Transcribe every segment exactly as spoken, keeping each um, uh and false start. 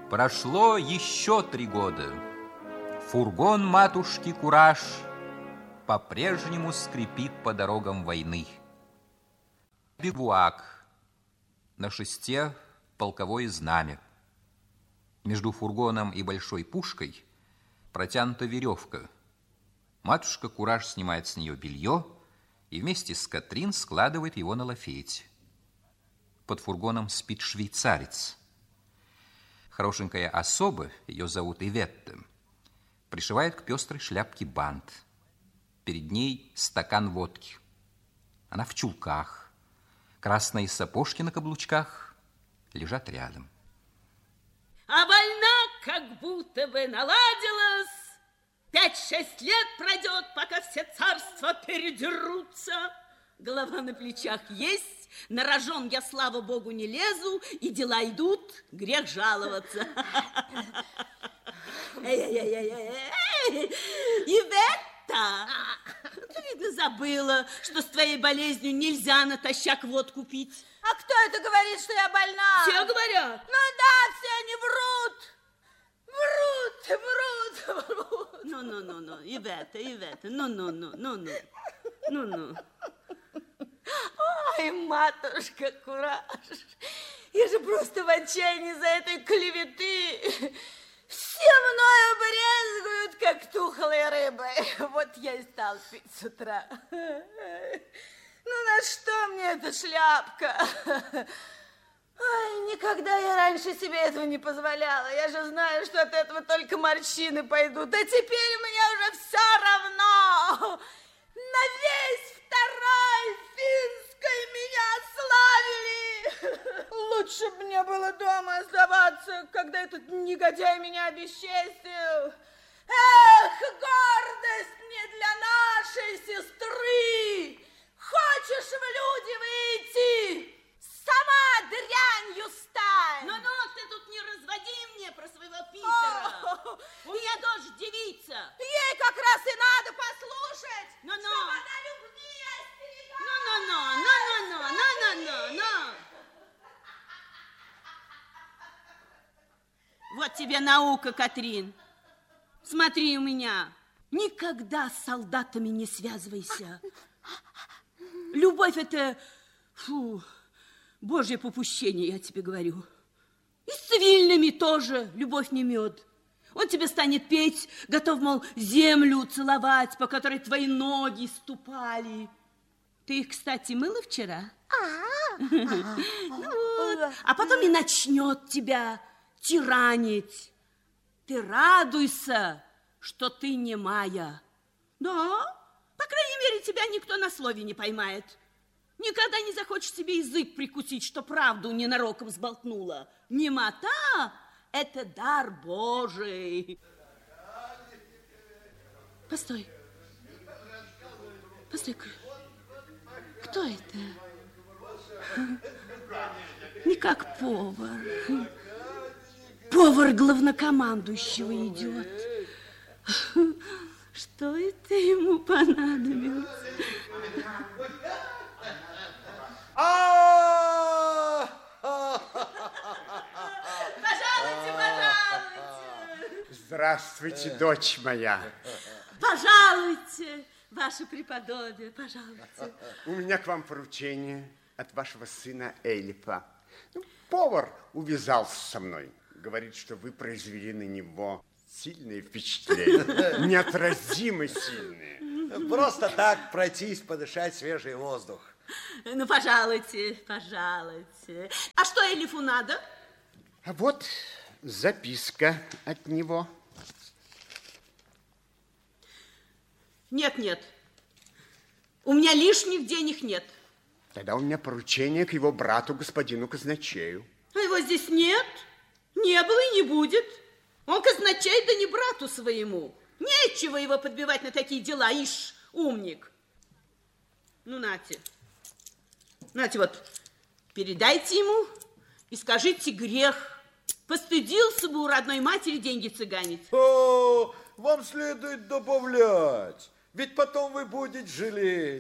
Прошло еще три года. Фургон матушки Кураж по-прежнему скрипит по дорогам войны. Бивуак. На шесте полковое знамя. Между фургоном и большой пушкой протянута веревка. Матушка Кураж снимает с нее белье и вместе с Катрин складывает его на лафете. Под фургоном спит швейцарец. Хорошенькая особа, ее зовут Иветта, пришивает к пестрой шляпке бант. Перед ней стакан водки. Она в чулках. Красные сапожки на каблучках лежат рядом. А война как будто бы наладилась. Пять-шесть лет пройдет, пока все царства передерутся. Голова на плечах есть, на рожон я, слава богу, не лезу, и дела идут, грех жаловаться. Иветта, ты, видно, забыла, что с твоей болезнью нельзя натощак водку пить. А кто это говорит, что я больна? Все говорят. Ну да, все они врут. Врут, врут, врут. Ну-ну-ну-ну, Иветта, Иветта, ну-ну-ну, ну-ну, ну-ну. Ой, матушка Кураж, я же просто в отчаянии за этой клеветы. Все мною брезгуют, как тухлой рыбой. Вот я и стал пить с утра. Ну, на что мне эта шляпка? Ой, никогда я раньше себе этого не позволяла. Я же знаю, что от этого только морщины пойдут. А теперь мне уже все равно. На весь второй финской меня славили. Лучше бы мне было дома оставаться, когда этот негодяй меня обесчестил. Эх, гордость не для нашей сестры. Хочешь в люди выйти? Сама дрянью стань. Ну-ну, ты тут не разводи мне про своего Питера. О, у меня дочь девица. Ей как раз и надо послушать, ну-ну, чтобы она любви остерегала. Ну-ну-ну, ну-ну-ну, ну-ну-ну. Вот тебе наука, Катрин. Смотри у меня. Никогда с солдатами не связывайся. Любовь это, фу, божье попущение, я тебе говорю. И с цивильными тоже любовь не мед. Он тебе станет петь, готов, мол, землю целовать, по которой твои ноги ступали. Ты их, кстати, мыла вчера? А потом и начнет тебя тиранить. Ты радуйся, что ты немая. Да, по крайней мере, тебя никто на слове не поймает. Никогда не захочешь себе язык прикусить, что правду ненароком сболтнула. Немота – это дар Божий. Постой. Постой-ка. Кто это? Не как повар. Повар главнокомандующего идет. Что это ему понадобилось? Пожалуйте, пожалуйте. Здравствуйте, дочь моя. Пожалуйте, ваше преподобие, пожалуйте. У меня к вам поручение от вашего сына Элипа. Ну, повар увязался со мной. Говорит, что вы произвели на него сильное впечатление. Неотразимо сильное. Просто так пройтись, подышать свежий воздух. Ну, пожалуйте, пожалуйте. А что Элифу надо? А вот записка от него. Нет, нет. У меня лишних денег нет. Тогда у меня поручение к его брату, господину казначею. А его здесь нет, не было и не будет. Он казначей, да не брату своему. Нечего его подбивать на такие дела, ишь, умник. Ну, нате. Нате, вот, передайте ему и скажите грех. Постыдился бы у родной матери деньги цыганить. О, вам следует добавлять, ведь потом вы будете жалеть.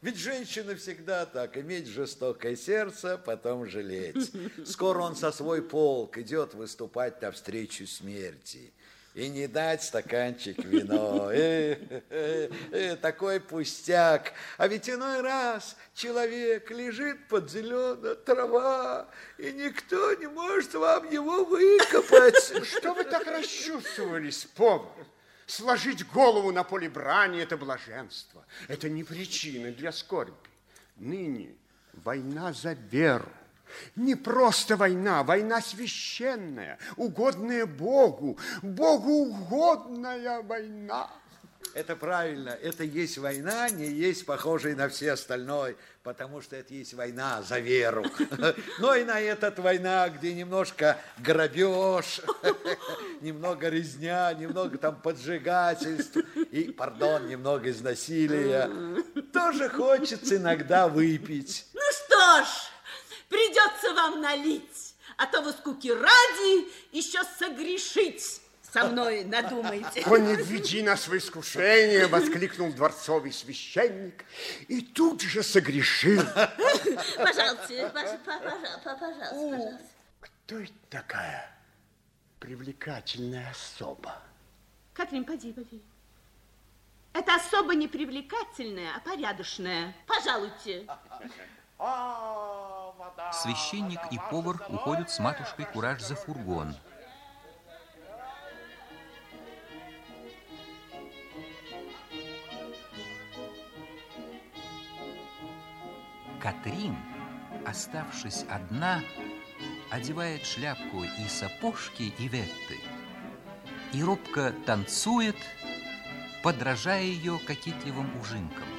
Ведь женщина всегда так, иметь жестокое сердце, потом жалеть. Скоро он со свой полк идет выступать навстречу смерти. И не дать стаканчик вино. Э, э, э, такой пустяк. А ведь иной раз человек лежит под зеленой трава, и никто не может вам его выкопать. Что вы так расчувствовались, повар? Сложить голову на поле брани – это блаженство. Это не причина для скорби. Ныне война за веру. Не просто война, война священная, угодная Богу, Богу угодная война. Это правильно, это есть война, не есть похожей на все остальное, потому что это есть война за веру. Но и на этот война, где немножко грабеж, немного резня, немного там поджигательств и, пардон, немного из насилия, тоже хочется иногда выпить. Ну что ж, придется вам налить, а то вы скуки ради еще согрешить со мной надумаете. «О, не введи нас в искушение!» — воскликнул дворцовый священник и тут же согрешил. Пожалуйста, пожалуйста, пожалуйста. Кто это такая привлекательная особа? Катрин, поди, поди. Это особо не привлекательная, а порядочная. Пожалуйте. Священник и повар уходят с матушкой Кураж за фургон. Катрин, оставшись одна, одевает шляпку и сапожки Иветты и робко танцует, подражая ее кокетливым ужимкам.